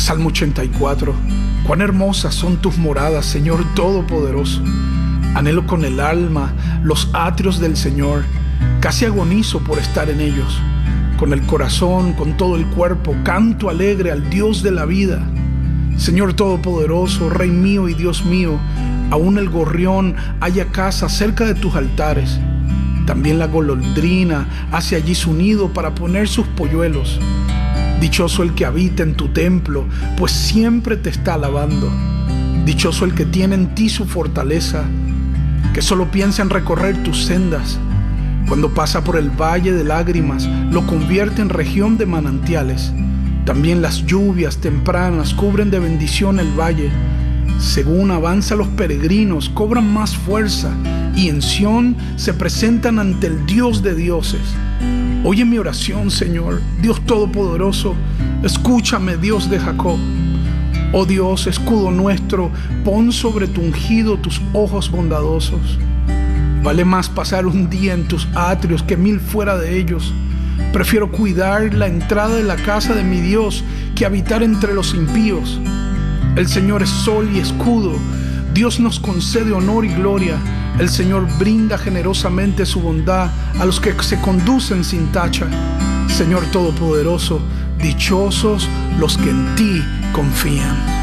Salmo 84. Cuán hermosas son tus moradas, Señor Todopoderoso. Anhelo con el alma los atrios del Señor. Casi agonizo por estar en ellos. Con el corazón, con todo el cuerpo, canto alegre al Dios de la vida. Señor Todopoderoso, Rey mío y Dios mío, aún el gorrión halla casa cerca de tus altares. También la golondrina hace allí su nido para poner sus polluelos. Dichoso el que habita en tu templo, pues siempre te está alabando. Dichoso el que tiene en ti su fortaleza, que solo piensa en recorrer tus sendas. Cuando pasa por el valle de lágrimas, lo convierte en región de manantiales. También las lluvias tempranas cubren de bendición el valle. Según avanzan los peregrinos, cobran más fuerza, y en Sión se presentan ante el Dios de dioses. Oye mi oración, Señor, Dios Todopoderoso. Escúchame, Dios de Jacob. Oh Dios, escudo nuestro, pon sobre tu ungido tus ojos bondadosos. Vale más pasar un día en tus atrios que 1000 fuera de ellos. Prefiero cuidar la entrada de la casa de mi Dios que habitar entre los impíos. El Señor es sol y escudo. Dios nos concede honor y gloria. El Señor brinda generosamente su bondad a los que se conducen sin tacha. Señor Todopoderoso, dichosos los que en ti confían.